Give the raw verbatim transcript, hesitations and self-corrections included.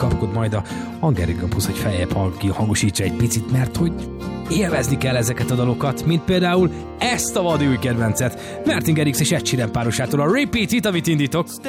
kapkod majd a Hangerikampusz, hogy feljebb hangosítsa egy picit, mert hogy élvezni kell ezeket a dalokat, mint például ezt a vadi új kedvencet, Martin Garrix és Ed Sheeran párosától, a Repeat It, amit indítok.